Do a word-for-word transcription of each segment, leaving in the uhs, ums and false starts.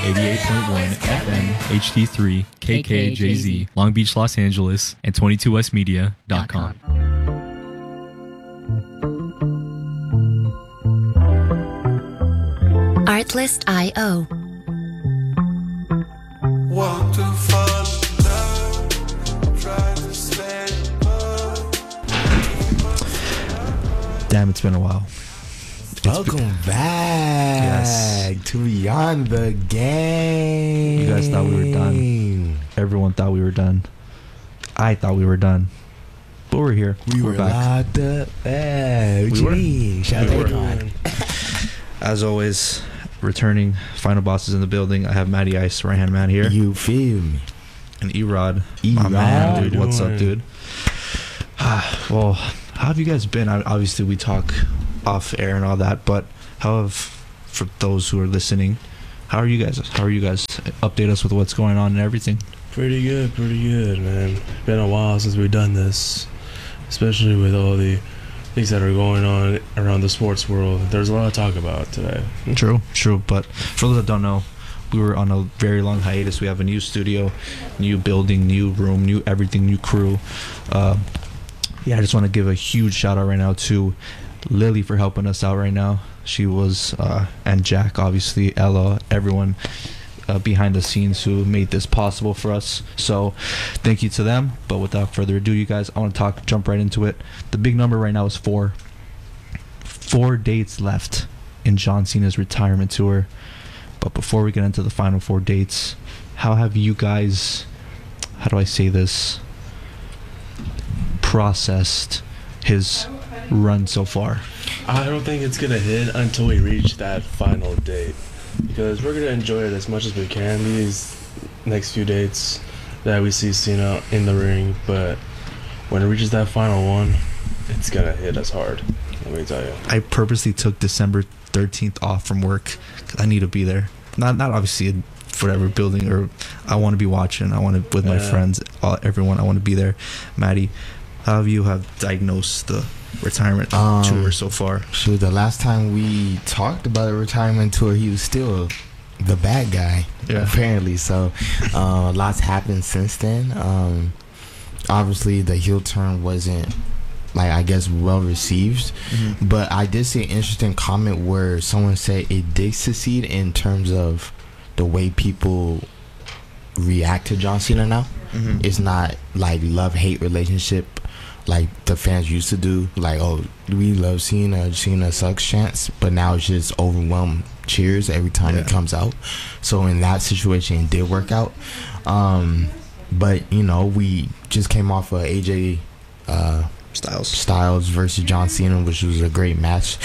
eighty-eight point one F M H D three K K J Z, Long Beach, Los Angeles, and twenty-two west media dot com. Artlist dot I O. Want to fall in love, try to stay apart. Damn, it's been a while. Welcome been, back yes. to Beyond the Game. You guys thought we were done. Everyone thought we were done. I thought we were done. But we're here. We we're were back. locked up. Hey, we were. Shout we out were. As always, returning Final Bosses in the building. I have Matty Ice, right hand man here. You feel me? And E-Rod. E-Rod. My man, dude. What's up, dude? Well, how have you guys been? Obviously, we talk off air and all that, but how have, for those who are listening, how are you guys? How are you guys? Update us with what's going on and everything. Pretty good, pretty good, man. Been a while since we've done this, especially with all the things that are going on around the sports world. There's a lot to talk about today. True, true. But for those that don't know, we were on a very long hiatus. We have a new studio, new building, new room, new everything, new crew. Uh, yeah, I just want to give a huge shout out right now to Lily for helping us out right now. She was, uh, and Jack, obviously, Ella, everyone uh, behind the scenes who made this possible for us. So thank you to them. But without further ado, you guys, I want to talk, jump right into it. The big number right now is four. Four dates left in John Cena's retirement tour. But before we get into the final four dates, how have you guys, how do I say this, processed his run so far? I don't think it's gonna hit until we reach that final date, because we're gonna enjoy it as much as we can these next few dates that we see Cena in the ring, but when it reaches that final one, it's gonna hit us hard, let me tell you. I purposely took December thirteenth off from work because I need to be there. Not not obviously in whatever building, or I want to be watching. I want to with my yeah. friends, all, everyone. I want to be there. Maddie, how have you have diagnosed the retirement um, tour so far? Shoot, the last time we talked about a retirement tour, he was still the bad guy, yeah. apparently. So, uh, lots happened since then. Um, obviously, the heel turn wasn't, like, I guess, well received. Mm-hmm. But I did see an interesting comment where someone said it did succeed in terms of the way people react to John Cena now. Mm-hmm. It's not like love-hate relationship like the fans used to do, like, oh, we love Cena, Cena sucks chants, but now it's just overwhelmed cheers every time yeah. it comes out. So in that situation, it did work out. Um, but, you know, we just came off of A J uh, Styles. Styles versus John Cena, which was a great match.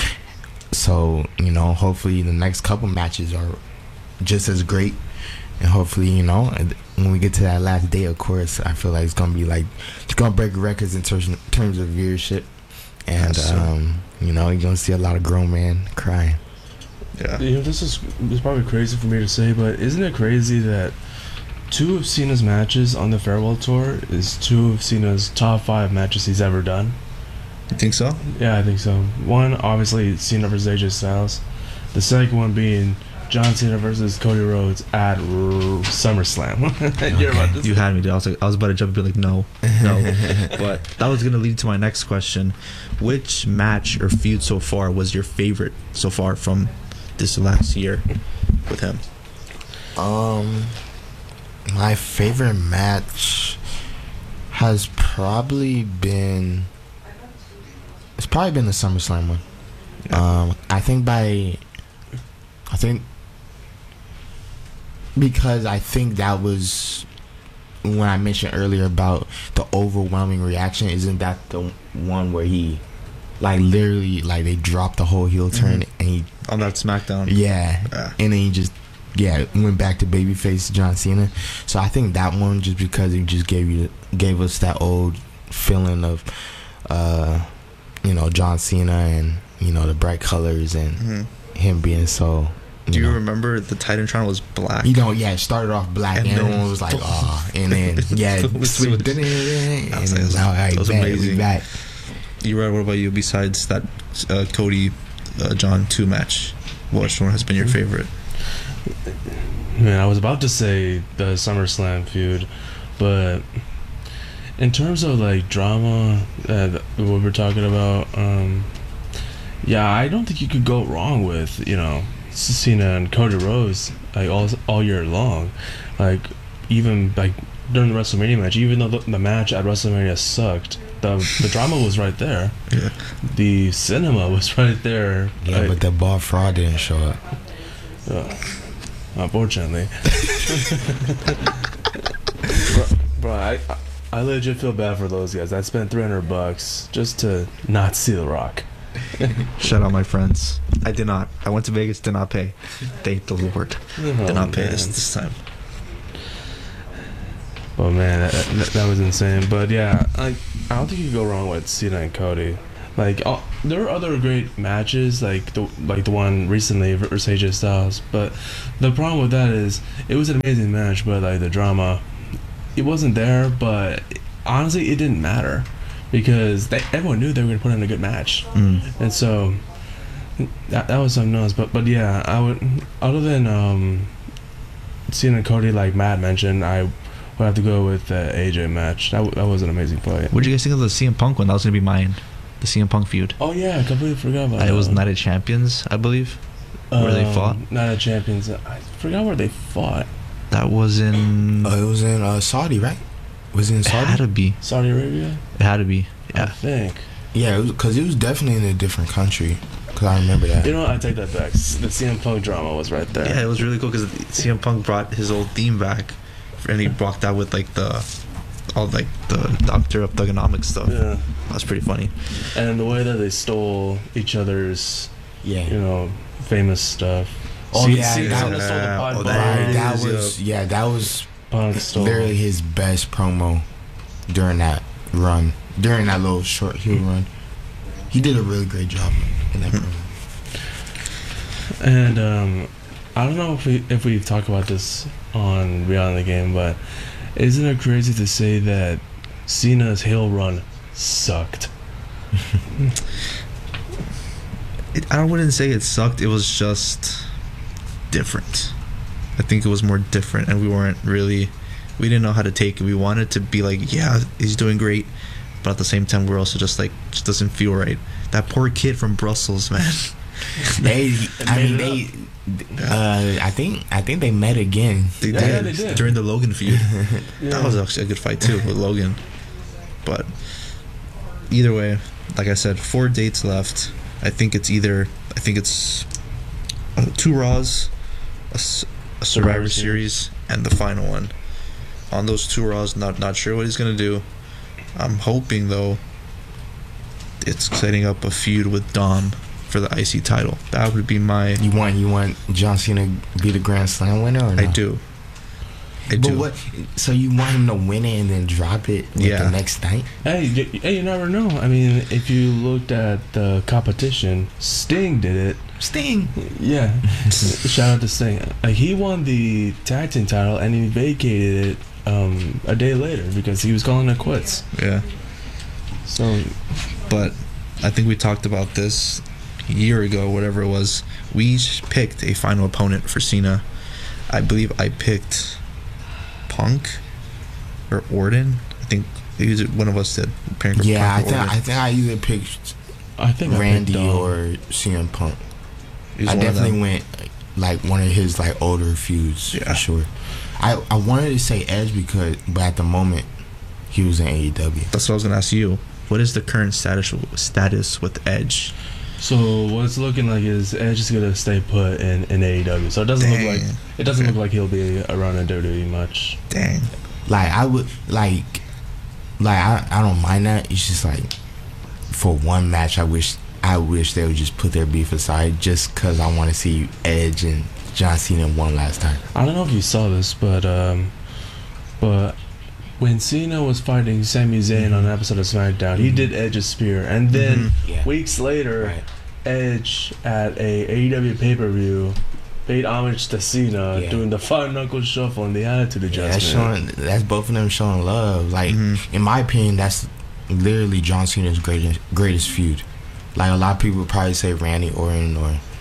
So, you know, hopefully the next couple matches are just as great. And hopefully, you know, when we get to that last day, of course, I feel like it's going to be like, it's going to break records in terms, terms of viewership. And, um, you know, you're going to see a lot of grown men crying. Yeah. You know, this is, this is probably crazy for me to say, but isn't it crazy that two of Cena's matches on the Farewell Tour is two of Cena's top five matches he's ever done? You think so? Yeah, I think so. One, obviously, Cena versus A J Styles. The second one being John Cena versus Cody Rhodes at R- SummerSlam. You're about to you had me, dude. I was like, I was about to jump and be like, no, no. But that was gonna lead to my next question: which match or feud so far was your favorite so far from this last year with him? Um, my favorite match has probably been it's probably been the SummerSlam one. Yeah. Um, I think by I think. Because I think that was when I mentioned earlier about the overwhelming reaction. Isn't that the one where he, like, literally, like, they dropped the whole heel turn mm-hmm. and he on that SmackDown? Yeah, yeah, and then he just yeah went back to babyface John Cena. So I think that one, just because it just gave you gave us that old feeling of, uh, you know, John Cena and, you know, the bright colors and mm-hmm. him being so. Do you, you know, remember the Titantron was black? You know, yeah, it started off black and, and everyone was like, oh, and then, yeah, switched, and then it was all right, was back, amazing. Back. E-Rod, what about you? Besides that uh, Cody uh, John two match, which one has been your favorite? Man, I was about to say the SummerSlam feud, but in terms of like drama, uh, what we're talking about, um, yeah, I don't think you could go wrong with, you know, Cena and Cody Rhodes like all all year long, like even like during the WrestleMania match, even though the, the match at WrestleMania sucked, the the drama was right there. Yeah. The cinema was right there. Yeah, like, but the ball fraud didn't show up. uh, unfortunately. bro, bro I, I legit feel bad for those guys. I spent three hundred bucks just to not see The Rock. Shout out my friends. I did not. I went to Vegas, did not pay. Thank the Lord. Oh, Did not pay man. this, this time. But man, that, that, that was insane. But yeah, I, I don't think you could go wrong with Cena and Cody. Like, all, there were other great matches, like the like the one recently versus A J Styles. But the problem with that is, it was an amazing match, but like the drama, it wasn't there. But honestly, it didn't matter because they, everyone knew they were going to put in a good match, Mm. and so that that was something else. But but yeah, I would other than um, Cena and Cody, like Matt mentioned, I would have to go with the A J match. That, w- that was an amazing fight. What did you guys think of the C M Punk one? That was going to be mine. The C M Punk feud. Oh yeah, I completely forgot about Uh, that. it was Night of Champions, I believe. where they fought? Night of Champions. I forgot where they fought. That was in. Uh, it was in uh, Saudi, right? Was it in It had Saudi? to be. Saudi Arabia? It had to be. I Yeah. think. Yeah, because it, it was definitely in a different country. Because I remember that. You know what? I take that back. The C M Punk drama was right there. Yeah, it was really cool because C M Punk brought his old theme back, and he walked out with like the, all like the Doctor of Thugonomics stuff. Yeah. That's pretty funny. And the way that they stole each other's, Yeah. you know, famous stuff. Oh, C- yeah, C- that Cena was- stole the uh, pod oh, bar. that Right, that is, was yeah, that was Punk stole. literally his best promo during that run, during that little short heel run. He did a really great job in that promo. And um, I don't know if we if we've talked about this on Beyond the Game, but isn't it crazy to say that Cena's heel run sucked? It, I wouldn't say it sucked. It was just different. I think it was more different, and we weren't really. We didn't know how to take it. We wanted to be like, yeah, he's doing great, but at the same time, we're also just like, just doesn't feel right. That poor kid from Brussels, man. They, I made mean, they. Uh, I think I think they met again. They Yeah, did, yeah, they did. during the Logan feud. Yeah. That was actually a good fight too with Logan. But either way, like I said, four dates left. I think it's either I think it's uh, two Raws, a, s- a Survivor Survivor Series, and the final one. On those two Raws, not not sure what he's gonna do. I'm hoping though, it's setting up a feud with Dom for the I C title. That would be my. You want you want John Cena to be the Grand Slam winner or no? I do. I But do. what? So you want him to win it and then drop it like, Yeah. the next night? Hey, you, hey, you never know. I mean, if you looked at the competition, Sting did it. Sting. Yeah. Shout out to Sting. Like, he won the tag team title and he vacated it um, a day later because he was calling it quits. Yeah. So, But I think we talked about this a year ago, whatever it was. We picked a final opponent for Cena. I believe I picked Punk or Orton. I think either one of us did. Punk or Yeah, I Punk or think Orton. I think I either picked I think I Randy picked Dom. or C M Punk. It was I one of definitely them. went like one of his like older feuds Yeah. for sure. I I wanted to say Edge because, but at the moment he was in A E W. That's what I was gonna ask you. What is the current status status with Edge? So what it's looking like is Edge is gonna stay put in, in A E W. So it doesn't Dang. look like it doesn't look like he'll be around in W W E much. Dang. Like I would like like I I don't mind that. It's just like for one match, I wish I wish they would just put their beef aside just because I want to see Edge and John Cena one last time. I don't know if you saw this, but um, but when Cena was fighting Sami Zayn on an episode of SmackDown, he did Edge's spear, and then Mhm. Yeah. weeks later, Right. Edge at a A E W pay per view paid homage to Cena Yeah. doing the five knuckle shuffle and the attitude Yeah, that's adjustment. showing. That's both of them showing love. Like Mhm. in my opinion, that's literally John Cena's greatest greatest feud. Like a lot of people would probably say Randy Orton or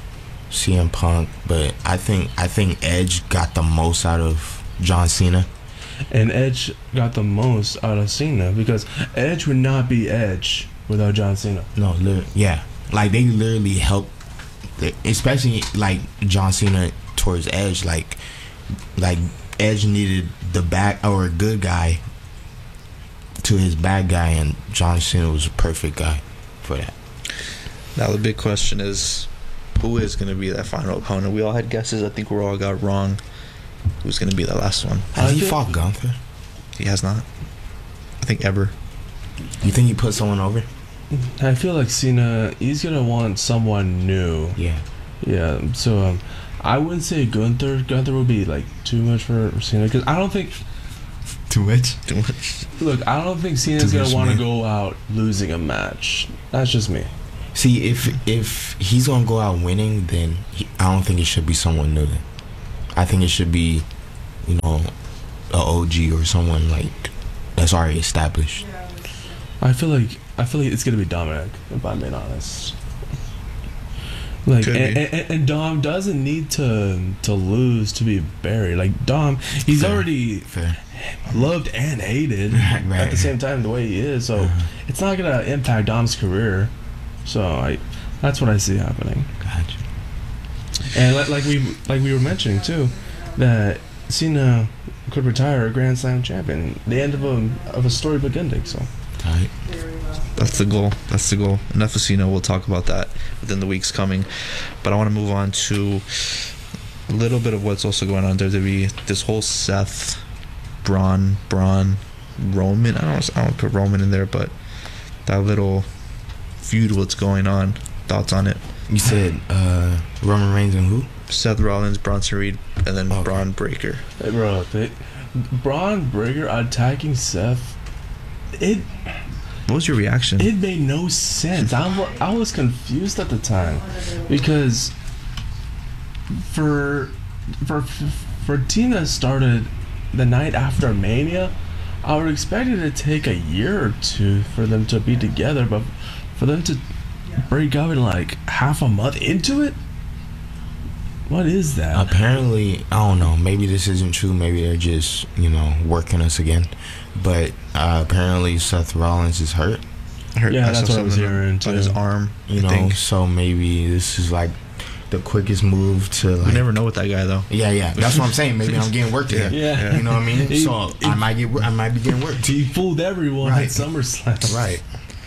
C M Punk, but I think I think Edge got the most out of John Cena. And Edge got the most out of Cena because Edge would not be Edge without John Cena. No, li- yeah, like they literally helped, especially like John Cena towards Edge. Like, like Edge needed the bad or a good guy to his bad guy, and John Cena was a perfect guy for that. Now the big question is, who is going to be that final opponent? We all had guesses. I think we all got wrong. Who's going to be the last one? Has I he think- fought Gunther? He has not. I think ever. You think he put someone over? I feel like Cena, he's gonna want someone new. Yeah. Yeah, so um, I wouldn't say Gunther. Gunther would be like too much for Cena because I don't think. Too much. Too much. Look, I don't think Cena's Too gonna much, want to man. go out losing a match. That's just me. See, if if he's gonna go out winning, then he, I don't think it should be someone new. Then I think it should be, you know, a O G or someone like that's already established. I feel like I feel like it's gonna be Dominic, if I'm being honest. Like, Could and, be. and, and Dom doesn't need to to lose to be buried. Like Dom, he's Fair. already Fair. loved and hated Right, right. at the same time the way he is. So Uh-huh. it's not gonna impact Dom's career. So I, that's what I see happening. Gotcha. And like, like we like we were mentioning too, that Cena could retire a Grand Slam champion. The end of a of a storybook ending. So All right. That's the goal. That's the goal. Enough of Cena. We'll talk about that within the weeks coming. But I want to move on to a little bit of what's also going on in W W E. This whole Seth, Braun, Braun, Roman. I don't. I don't put Roman in there, but that little feud. What's going on? Thoughts on it? You said uh, Roman Reigns and who? Seth Rollins, Bronson Reed, and then Okay. Braun Breaker. hey, bro, they, Braun Breaker attacking Seth. It What was your reaction? it made no sense. I wa- I was confused at the time because for for for Tina started the night after Mania. I would expect it to take a year or two for them to be together, but for them to break up in like half a month into it, what is that? Apparently, I don't know. Maybe this isn't true. Maybe they're just, you know, working us again. But uh, apparently, Seth Rollins is hurt. I heard- Yeah, I that's saw what I was something hearing, on his too. arm. You I know, think. so maybe this is like the quickest move to like. We never know with that guy though. Yeah, yeah. That's what I'm saying. Maybe I'm getting worked Yeah. again. Yeah. You know what I mean? He- So I he- might get. I might be getting worked. He fooled everyone Right. at SummerSlam. Right.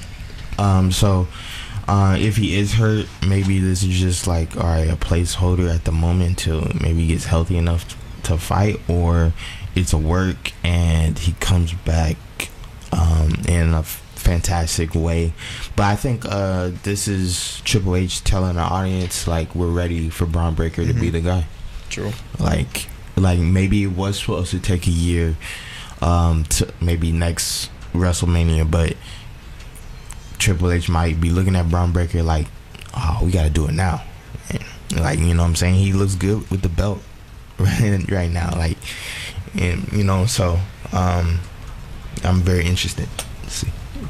Um. So, uh, if he is hurt, maybe this is just like all right, a placeholder at the moment till maybe he gets healthy enough to fight, or it's a work and he comes back um, in a f- fantastic way. But I think uh, this is Triple H telling the audience like we're ready for Braun Breaker to be the guy. True. Like, like maybe it was supposed to take a year, um, to maybe next WrestleMania, but Triple H might be looking at Braun Breaker like, oh, we got to do it now. And, like, you know what I'm saying? He looks good with the belt right, right now. Like, and you know, so um, I'm very interested to see.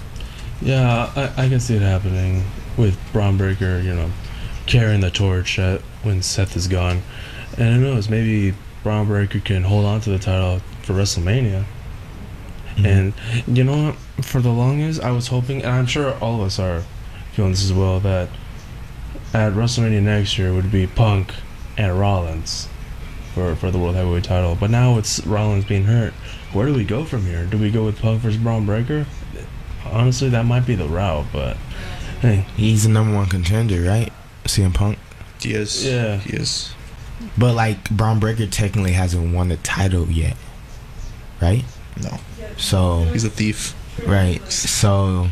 Yeah, I, I can see it happening with Braun Breaker, you know, carrying the torch at, when Seth is gone. And who knows, maybe Braun Breaker can hold on to the title for WrestleMania. Mhm. And you know what? For the longest, I was hoping, and I'm sure all of us are feeling this as well, that at WrestleMania next year would be Punk and Rollins for, for the World Heavyweight title. But now it's Rollins being hurt. Where do we go from here? Do we go with Punk versus Braun Breaker? Honestly, that might be the route, but hey, He's the number one contender, right? C M Punk. He is. Yeah. He is. But like Braun Breaker technically hasn't won the title yet, right? No. So He's a thief. right. So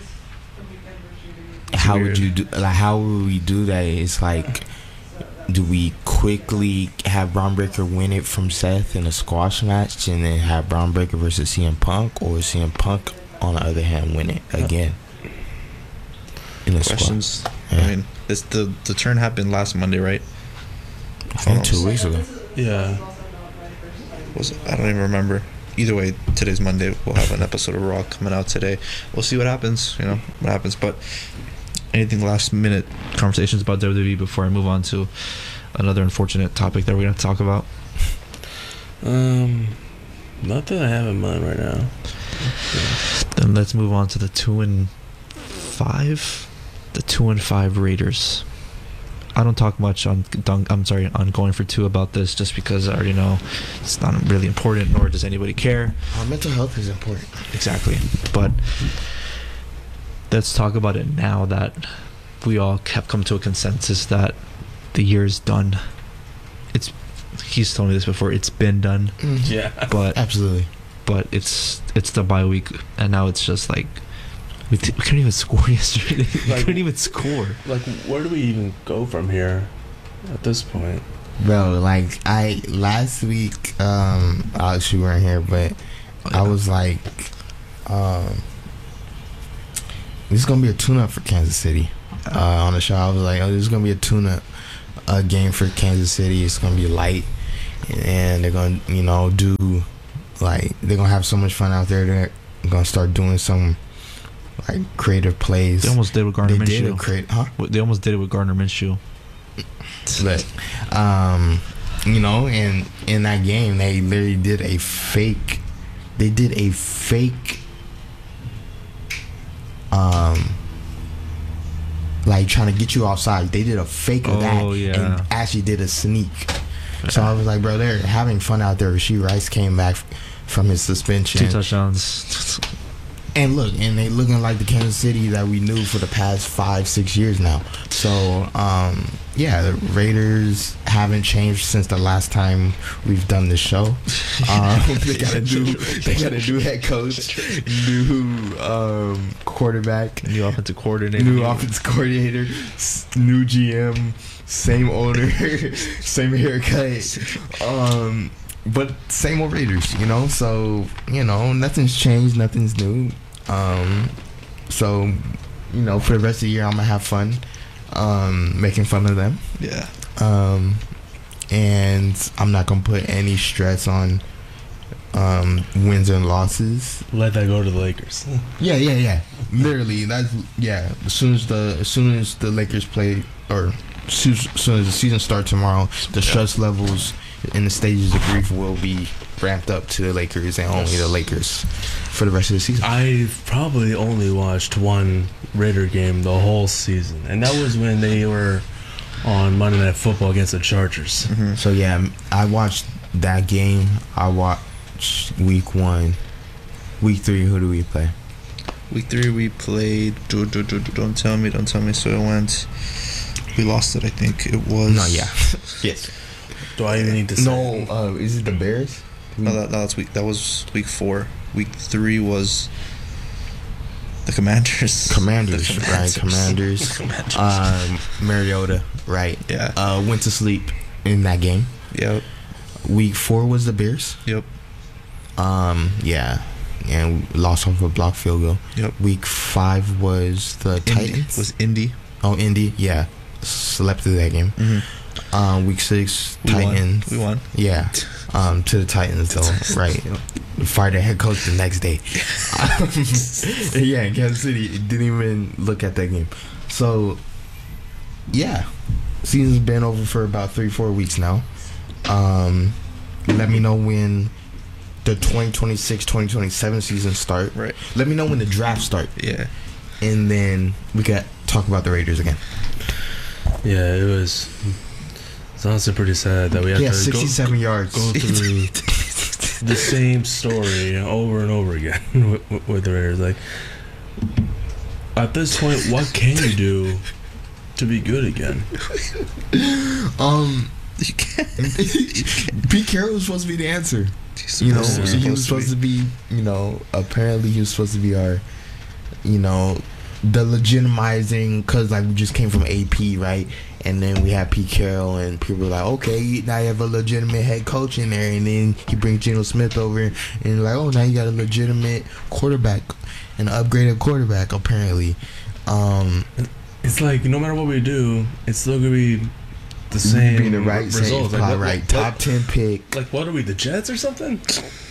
how would weird. you do? Like, how would we do that? It's like, do we quickly have Braun Breaker win it from Seth in a squash match, and then have Braun Breaker versus C M Punk, or C M Punk on the other hand win it again in a squash? Questions. Yeah. I mean, this the the turn happened last Monday, right? I think two weeks ago. yeah. Was it? I don't even remember. Either way, today's Monday. We'll have an episode of Raw coming out today. We'll see what happens. You know what happens, but anything last minute conversations about W W E before I move on to another unfortunate topic that we're going to talk about? Um, nothing I have in mind right now. Then let's move on to the two and five, the two and five Raiders. I don't talk much on I'm sorry on going for two about this just because I already know it's not really important, nor does anybody care. Uh, mental health is important. Exactly, but let's talk about it now that we all have come to a consensus that the year is done. It's he's told me this before. It's been done. Mm. Yeah, but absolutely. But it's it's the bye week, and now it's just like. We, t- we couldn't even score yesterday. We Like- couldn't even score. like where do we even go from here at this point? Bro, like I last week, um, Alex, you weren't here, but Oh, yeah. I was like, um, this is gonna be a tune-up for Kansas City. Uh, on the show, I was like, oh, this is gonna be a tune-up uh, game for Kansas City. It's gonna be light, and they're gonna, you know, do like they're gonna have so much fun out there. They're gonna start doing some like creative plays. They almost did with Gardner They did Minshew. a create, huh? They almost did it with Gardner Minshew. But, um, you know, and in that game, they literally did a fake. They did a fake. Um, like trying to get you offside. They did a fake of that, Oh, yeah. and actually did a sneak. So I was like, bro, they're having fun out there. Rasheed Rice came back from his suspension. Two touchdowns. And look, and they looking like the Kansas City that we knew for the past five, six years now. So, um, yeah, the Raiders haven't changed since the last time we've done this show. Um, they got a new, they got a new head coach, new um, quarterback, New offensive coordinator. new offensive coordinator, s- new G M, same owner, same haircut. Um, but same old Raiders, you know. So you know, nothing's changed, nothing's new. Um, so you know, for the rest of the year, I'm gonna have fun, um, making fun of them. Yeah. Um, and I'm not gonna put any stress on um wins and losses. Let that go to the Lakers. Yeah, yeah, yeah. Literally, that's yeah. As soon as the as soon as the Lakers play, or as soon as, as soon as the season starts tomorrow, the stress levels in the stages of grief will be ramped up to the Lakers and only the Lakers for the rest of the season. I've probably only watched one Raider game the whole season, and that was when they were on Monday Night Football against the Chargers. So yeah, I watched that game. I watched week one. Week three, who do we play? Week three, we played. do- do- do- do- Don't tell me. Don't tell me. So it went. We lost it. I think it was. No, yeah, yes. Do I even need to say? No, uh, is it the Bears? No, that, that's week. That was week four. Week three was the Commanders. Commanders, The right? Commanders. Commanders. Um, Mariota, right? Yeah. Uh, went to sleep in that game. Yep. Week four was the Bears. Yep. Um, yeah, and we lost off a block field goal. Yep. Week five was the Indy. Titans. Was Indy. Oh, Indy. Yeah, slept through that game. Mm-hmm. Um, week six, We Titans. won. We won. Yeah, um, to the Titans though, right? Fired the head coach the next day. Yeah, in Kansas City, didn't even look at that game. So, yeah, season's been over for about three, four weeks now. Um, let me know when the twenty twenty-six twenty twenty-seven season start. Right. Let me know when the draft start, Yeah. and then we got talk about the Raiders again. Yeah, it was. It's honestly pretty sad that we have Yeah, to sixty-seven go, yards. go through the same story over and over again with, with the Raiders. Like, at this point, what can you do to be good again? Um, You can't. Pete Carroll was supposed to be the answer. He's You know, supposed to- he was supposed to be, you know, apparently he was supposed to be our, you know, the legitimizing, because like we just came from A P, right? And then we had Pete Carroll, and people were like, okay, now you have a legitimate head coach in there. And then he brings Geno Smith over, and like, oh, now you got a legitimate quarterback, an upgraded quarterback, apparently. Um, It's like no matter what we do, it's still gonna be the same being the right, same, results. Like, probably what- right, what- top ten pick. Like, what are we, the Jets or something?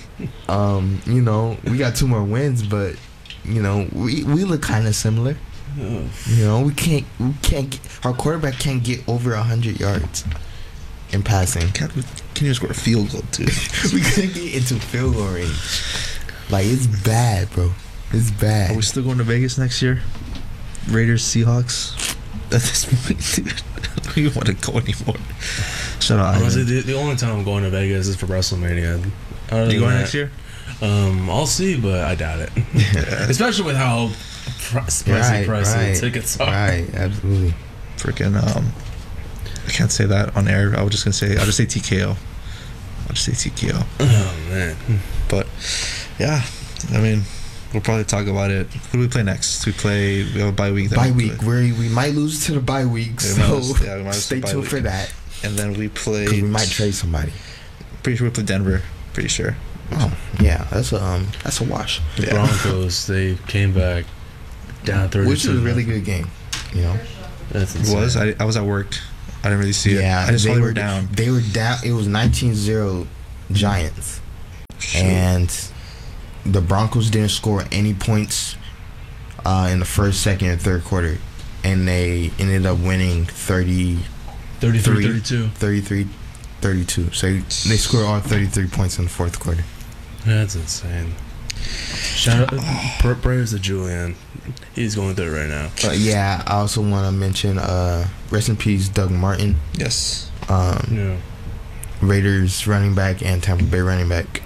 Um, you know, we got two more wins, but you know, we we look kind of similar. Ugh. You know, we can't. We can't. Get, our quarterback can't get over a hundred yards in passing. Can't we, can you score a field goal too? We couldn't get into field goal range. Like, it's bad, bro. It's bad. Are we still going to Vegas next year? Raiders, Seahawks. At this point, dude, I don't even want to go anymore. Shut up. Honestly, Ivan. the, the only time I'm going to Vegas is for WrestleMania. Other You than going that, next year? Um, I'll see, but I doubt it. Especially with how pr- pricey Right, pricey right, the tickets are. right, absolutely. Freaking um, I can't say that on air. I was just gonna say. I'll just say T K O. I'll just say T K O. Oh man. But yeah, I mean, we'll probably talk about it. Who do we play next? We play. We have a bye week. that Bye we week. play. We we might lose to the bye week, Yeah, we so might lose- yeah, we might lose to stay bye tuned week. for that. And then we play. 'Cause we might trade somebody. Pretty sure we play Denver. Pretty sure. Oh yeah, that's a um that's a wash. The Yeah. Broncos, they came back down thirty-two. Which was a really good game. You know. That's It insane. was. I, I was at work. I didn't really see it. Yeah, I just saw they they were were down. They were down. It was nineteen zero Giants, Shoot. and the Broncos didn't score any points uh, in the first, second, and third quarter, and they ended up winning thirty, thirty-three three. thirty-two. thirty-three, thirty-two. So they scored all thirty-three points in the fourth quarter. That's insane. Shout out, pr- prayers to Julian. He's going through it right now. But yeah, I also want to mention uh, rest in peace, Doug Martin, Yes. um, Yeah. Raiders running back and Tampa Bay running back.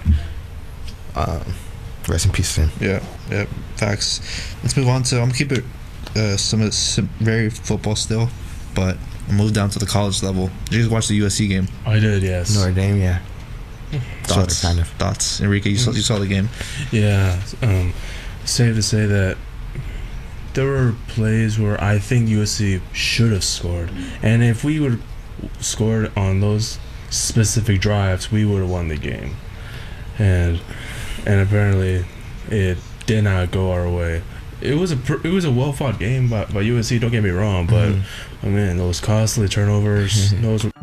Um, rest in peace to him. Yeah. Yeah. Facts. Let's move on to. I'm gonna keep it uh, some, of- some very football still, but I'll move down to the college level. Did you guys watch the U S C game? I did, yes. Notre Dame, yeah. Sort of, Thoughts. kind of. Thoughts. Enrique, you saw you saw the game. Yeah. Um, safe to say that there were plays where I think U S C should have scored, and if we would have scored on those specific drives, we would have won the game. And and apparently, it did not go our way. It was a pr- it was a well fought game by, by U S C. Don't get me wrong, but Mhm. I mean those costly turnovers, those. Were-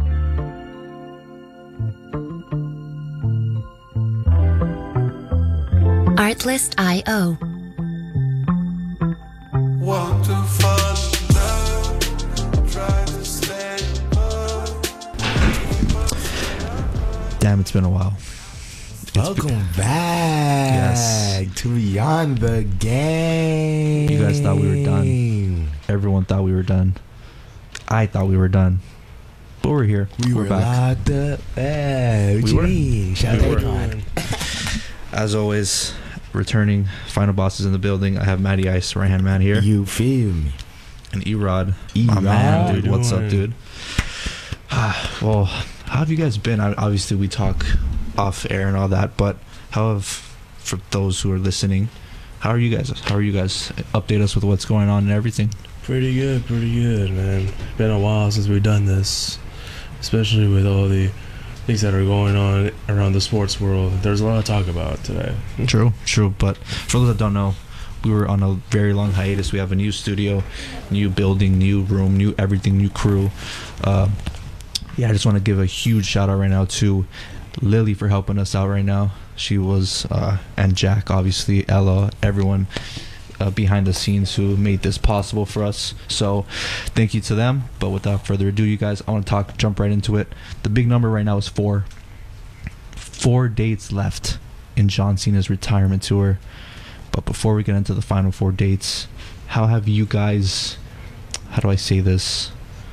Artlist dot I O. Want to fall in love, try to stay above. Damn, it's been a while. Welcome back Yes. to Beyond the Game. You guys thought we were done. Everyone thought we were done. I thought we were done, but we're here. We we're were back. locked up. Hey, what We you were. mean? Shout We out were. to Akon. As always, returning final bosses in the building. I have Matty Ice, right hand man here, You feel me? and Erod, my E-Rod. man, dude. What's up, Doing? dude? Ah, well, how have you guys been? I, obviously, we talk off air and all that, but how have, for those who are listening, how are you guys? How are you guys? Update us with what's going on and everything. Pretty good, pretty good, man. Been a while since we've done this, especially with all the things that are going on around the sports world. There's a lot to talk about today. True, true. But for those that don't know, we were on a very long hiatus. We have a new studio, new building, new room, new everything, new crew. Uh, yeah, I just want to give a huge shout out right now to Lily for helping us out right now. She was, uh, and Jack, obviously, Ella, everyone uh, behind the scenes who made this possible for us. So thank you to them. But without further ado, you guys, I want to talk, jump right into it. The big number right now is four. Four dates left in John Cena's retirement tour. But before we get into the final four dates, how have you guys, how do I say this,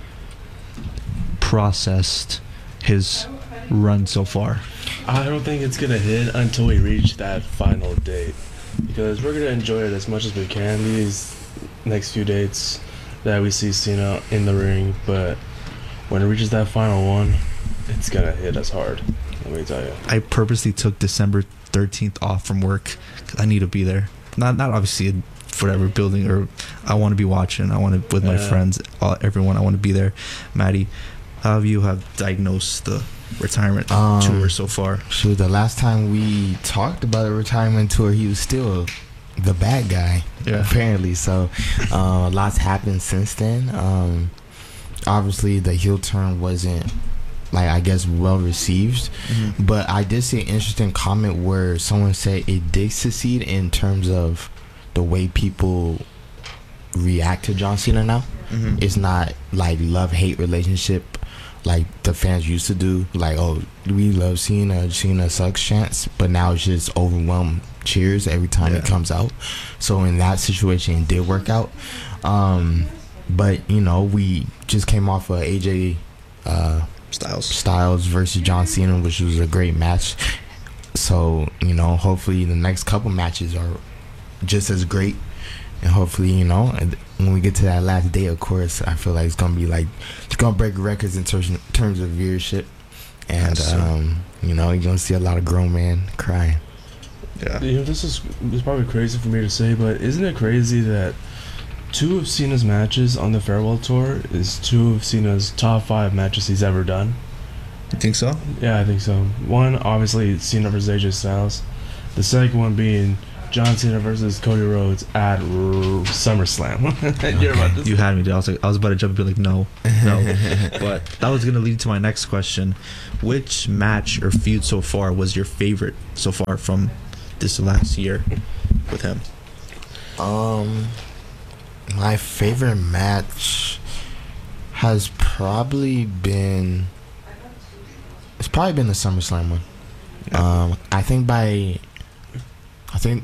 processed his run so far? I don't think it's gonna hit until we reach that final date, because we're gonna enjoy it as much as we can these next few dates that we see Cena in the ring. But when it reaches that final one, it's gonna hit us hard. Let me tell you. I purposely took December thirteenth off from work 'cause I need to be there. Not not obviously in whatever building, or I want to be watching. I want to with my Yeah. friends, all, everyone. I want to be there. Maddie, how have you have diagnosed the retirement Um, tour so far? Shoot, the last time we talked about a retirement tour, he was still the bad guy, Yeah. apparently. So, uh, lots happened since then. Um, obviously, the heel turn wasn't, like, I guess, well received. Mm-hmm. But I did see an interesting comment where someone said it did succeed in terms of the way people react to John Cena now. Mhm. It's not like love hate relationship like the fans used to do. Like, oh, we love Cena, Cena sucks chants, but now it's just overwhelmed cheers every time Yeah. it comes out. So in that situation, it did work out. Um, but you know, we just came off of A J uh, Styles. Styles versus John Cena, which was a great match. So you know, hopefully the next couple matches are just as great, and hopefully, you know, and when we get to that last day, of course, I feel like it's gonna be like it's gonna break records in terms terms of viewership, and Yes, sir. um, you know, you're gonna see a lot of grown men crying. Yeah. You know, this is this is probably crazy for me to say, but isn't it crazy that two of Cena's matches on the farewell tour is two of Cena's top five matches he's ever done? You think so? Yeah, I think so. One, obviously, Cena versus A J Styles. The second one being John Cena versus Cody Rhodes at R- SummerSlam. You're about to You had me, dude. I was like, I was about to jump and be like, no, no. But that was gonna lead to my next question: which match or feud so far was your favorite so far from this last year with him? Um, my favorite match has probably been it's probably been the SummerSlam one. Um, I think by I think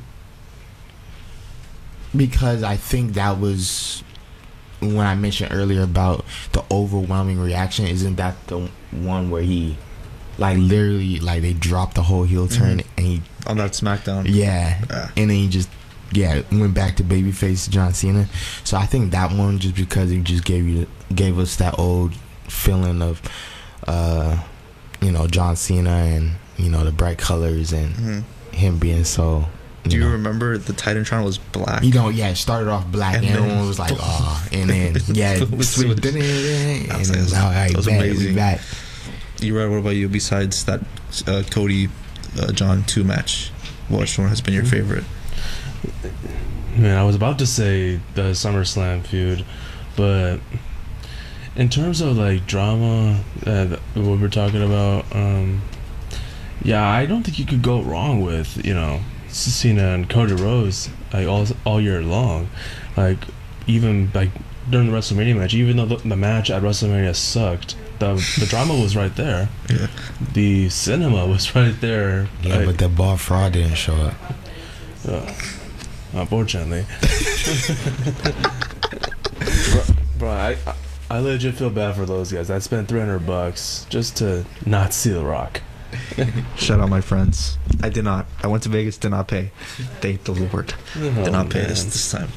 because I think that was when I mentioned earlier about the overwhelming reaction. Isn't that the one where he like literally like they dropped the whole heel turn Mhm. and he On that SmackDown. yeah, Yeah. and then he just yeah went back to babyface John Cena. So I think that one just because it just gave you gave us that old feeling of uh you know John Cena and you know the bright colors and Mhm. him being so. Do you know, remember the Titantron was black? You know, yeah, it started off black, And and, then- everyone was like, "Oh," and then yeah, It was switched, switched. and then That was- it was all right, that was back, we amazing. back. You right? What about you? Besides that uh, Cody uh, John two match, which one has been your favorite? Man, I was about to say the SummerSlam feud, but in terms of like drama, uh, th- what we're talking about, um, yeah, I don't think you could go wrong with you know Cena and Cody Rhodes like all all year long, like even like during the WrestleMania match, even though the, the match at WrestleMania sucked, the the drama was right there, Yeah. the cinema was right there. Yeah, like, but the ball fraud didn't show up. Uh, unfortunately. bro, bro I, I I legit feel bad for those guys. I spent three hundred bucks just to not see The Rock. Shout out my friends. I did not. I went to Vegas. Did not pay. Thank the Lord. Oh, Did not pay man. this this time.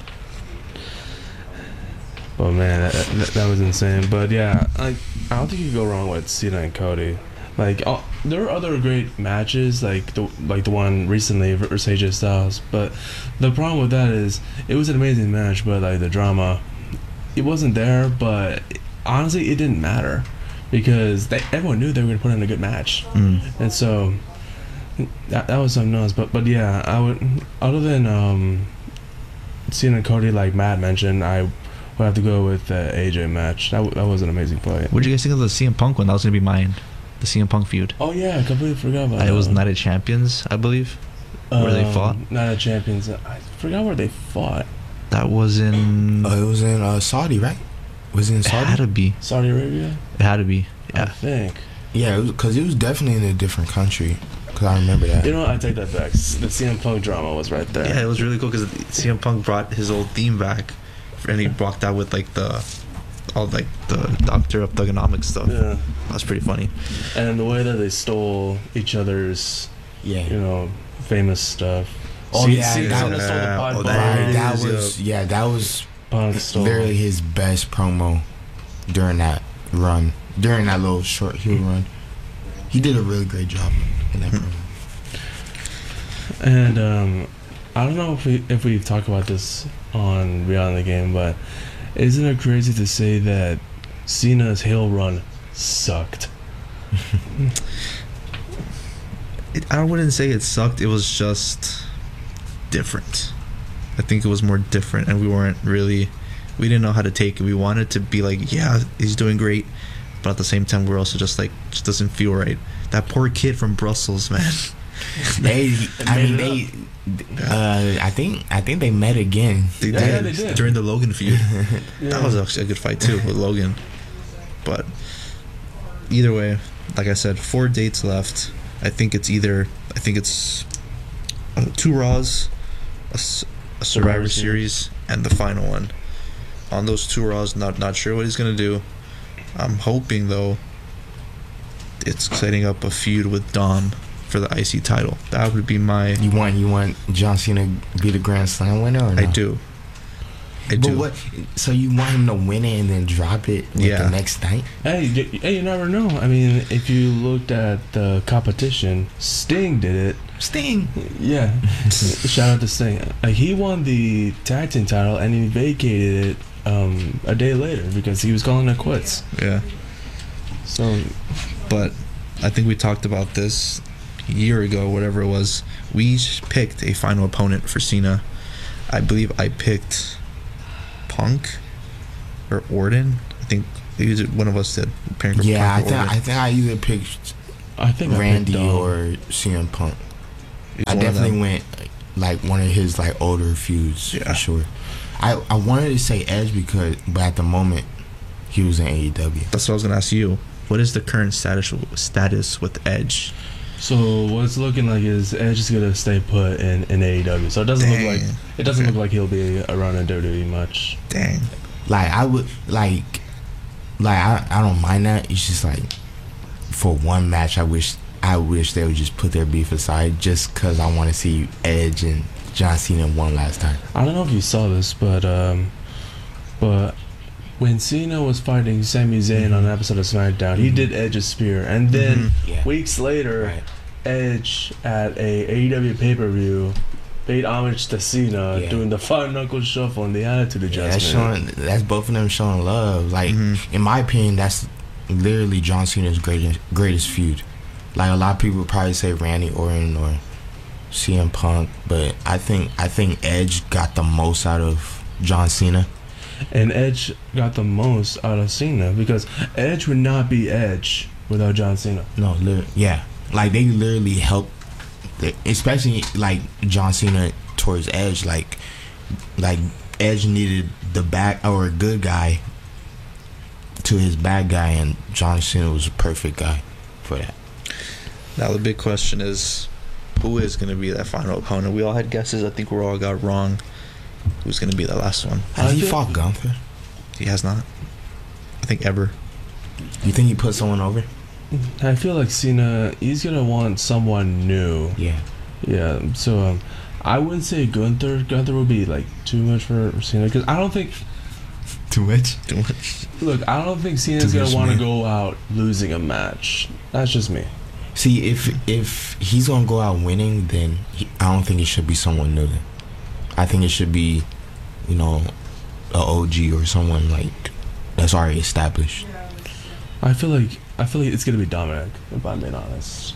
But man, that, that, that was insane. But yeah, like I don't think you can go wrong with Cena and Cody. Like oh, there are other great matches, like the like the one recently versus A J Styles. But the problem with that is it was an amazing match, but like the drama, it wasn't there. But honestly, it didn't matter because they, everyone knew they were gonna put in a good match, Mm. and so that that was something else. But but yeah, I would other than um, Cena and Cody, like Matt mentioned, I would have to go with the A J match. That w- that was an amazing fight. What did you guys think of the C M Punk one? That was gonna be mine. The C M Punk feud. Oh yeah, I completely forgot about Uh, that. it was one. Night of Champions, I believe. where they Um, fought? Night of Champions. I forgot where they fought. That was in. Uh, it was in uh, Saudi, right? Was it in it had Saudi? to be. Saudi Arabia. It had to be. I Yeah. think. Yeah, because it, it was definitely in a different country. Because I remember that. You know what? I take that back. The C M Punk drama was right there. Yeah, it was really cool because C M Punk brought his old theme back, and he rocked out with like the, all like the Doctor of Thugonomics stuff. Yeah. That was pretty funny. And the way that they stole each other's, Yeah. you know, famous stuff. Oh, C- yeah, C- that Cena was- stole the yeah, Pied oh, Piper. that Right, that is, was yeah, that was Punk stole. literally his best promo during that run, during that little short heel run. He did a really great job in that promo. And um, I don't know if we if we talk about this on Beyond the Game, but isn't it crazy to say that Cena's heel run sucked? It, I wouldn't say it sucked. It was just different. I think it was more different, and we weren't really. We didn't know how to take it. We wanted to be like, yeah, he's doing great, but at the same time, we're also just like, just doesn't feel right. That poor kid from Brussels, man. They, I made mean, it they. Uh, I think I think they met again. They Yeah, did, yeah, they did. during the Logan feud. Yeah. That was actually a good fight too with Logan. But either way, like I said, four dates left. I think it's either I think it's uh, two Raws, a, s- a Survivor Survivor Series, and the final one. On those two Raws, not not sure what he's gonna do. I'm hoping though, it's setting up a feud with Dom for the I C title. That would be my. You want you want John Cena to be the Grand Slam winner? Or no? I do. I But do. what? So you want him to win it and then drop it like Yeah. the next night? Hey, you, hey, you never know. I mean, if you looked at the competition, Sting did it. Sting. Yeah. Shout out to Sting. Like, he won the tag team title and he vacated it um, a day later because he was calling it quits. Yeah. So, But I think we talked about this a year ago, whatever it was. We picked a final opponent for Cena. I believe I picked Punk or Orton. I think either one of us did. Pairing for Yeah, I Punk or think Orton. I think I either picked I think Randy I picked, um, or C M Punk. It was I one of definitely them. went like one of his like older feuds Yeah. for sure. I I wanted to say Edge because, but at the moment he was in A E W. That's what I was gonna ask you. What is the current status status with Edge? So what's looking like is Edge is gonna stay put in, in A E W. So it doesn't Dang. look like it doesn't Okay. look like he'll be around in W W E much. Dang. Like I would like like I, I don't mind that. It's just like for one match I wish I wish they would just put their beef aside just cause I want to see Edge and John Cena one last time. I don't know if you saw this, but um, but when Cena was fighting Sami Zayn on an episode of SmackDown, he did Edge's spear, and then Mhm. Yeah. weeks later, Right. Edge at a A E W pay per view paid homage to Cena Yeah. doing the five knuckle shuffle and the attitude Yeah, that's adjustment. showing. That's both of them showing love. Like Mhm. in my opinion, that's literally John Cena's greatest greatest feud. Like a lot of people would probably say Randy Orton or C M Punk, but I think I think Edge got the most out of John Cena. And Edge got the most out of Cena because Edge would not be Edge without John Cena. No, li- yeah, like they literally helped, the- especially like John Cena towards Edge. Like, like Edge needed the bad or a good guy to his bad guy, and John Cena was a perfect guy for that. Now the big question is, who is going to be that final opponent? We all had guesses. I think we all got wrong. Who's going to be the last one? Has I he feel- fought Gunther? He has not. I think ever. You think he put someone over? I feel like Cena, he's gonna want someone new. Yeah. Yeah, so um, I wouldn't say Gunther. Gunther would be like too much for Cena because I don't think. Too much. Too much. Look, I don't think Cena's Too gonna much, want to man. go out losing a match. That's just me. See, if if he's gonna go out winning, then he, I don't think it should be someone new. Then I think it should be, you know, a O G or someone like that's already established. I feel like I feel like it's gonna be Dominic, if I'm being honest.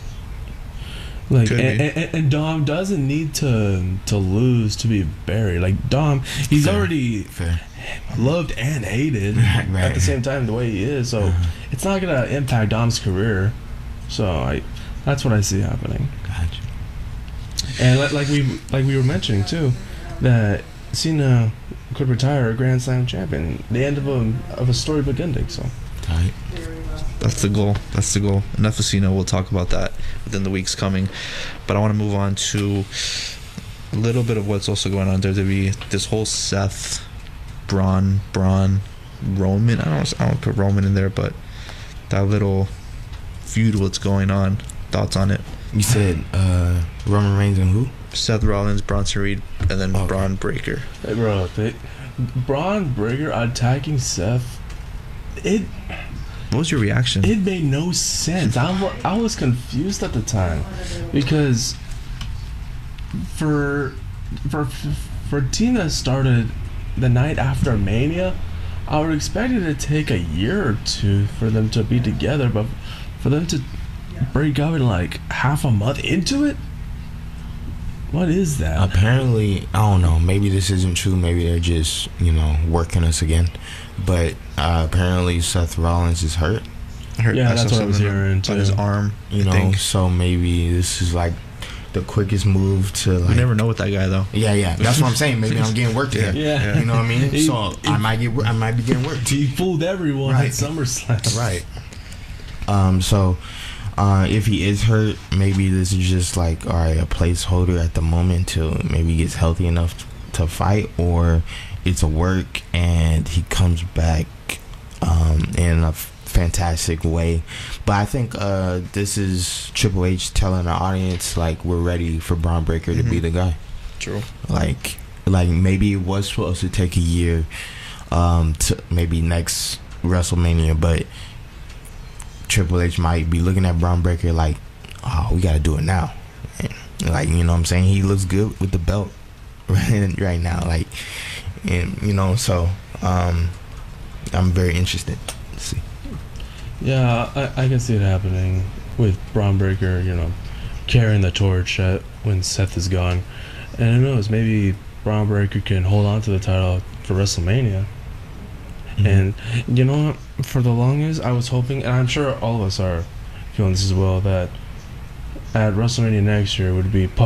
Like, Could and, be. and, and Dom doesn't need to to lose to be buried. Like Dom, he's Fair. already Fair. loved and hated Right, right. at the same time the way he is. So Uh-huh. it's not gonna impact Dom's career. So I, that's what I see happening. Gotcha. And like, like we like we were mentioning too, that Cena could retire a Grand Slam champion. The end of a of a storybook ending. So Tight. That's the goal. That's the goal. Enough of Cena. We'll talk about that within the weeks coming. But I want to move on to a little bit of what's also going on in W W E. This whole Seth, Braun, Braun, Roman. I don't. I don't put Roman in there, but that little feud. What's going on? Thoughts on it? You said uh, Roman Reigns and who? Seth Rollins, Bronson Reed, and then Okay. Braun Breaker. hey, bro, they, Braun Breaker attacking Seth. It What was your reaction? it made no sense. I wa- I was confused at the time because for for for Tina started the night after Mania, I would expect it to take a year or two for them to be together, but for them to break up in like half a month into it, what is that? Apparently, I don't know. Maybe this isn't true. Maybe they're just, you know, working us again. But uh, apparently, Seth Rollins is hurt. I heard, Yeah, I saw that's what I was something hearing, about his too. arm. You I know, think. so maybe this is like the quickest move to like. We never know with that guy though. Yeah, yeah. That's what I'm saying. Maybe I'm getting worked here. Yeah. You know what I mean? He- So he- I might get. I might be getting worked. He fooled everyone Right. at SummerSlam. Right. Um. So, uh, if he is hurt, maybe this is just like all right, a placeholder at the moment till maybe he gets healthy enough to fight, or it's a work and he comes back um, in a f- fantastic way. But I think uh, this is Triple H telling the audience like we're ready for Braun Breaker to be Mhm. the guy. True. Like, like maybe it was supposed to take a year, um, to maybe next WrestleMania, but Triple H might be looking at Braun Breaker like, oh, we got to do it now. And, like, you know what I'm saying? He looks good with the belt right, right now. Like, and, you know, so um, I'm very interested to see. Yeah, I, I can see it happening with Braun Breaker, you know, carrying the torch at, when Seth is gone. And who knows, maybe Braun Breaker can hold on to the title for WrestleMania. Mm-hmm. And you know what? For the longest, I was hoping, and I'm sure all of us are feeling this as well, that at WrestleMania next year would be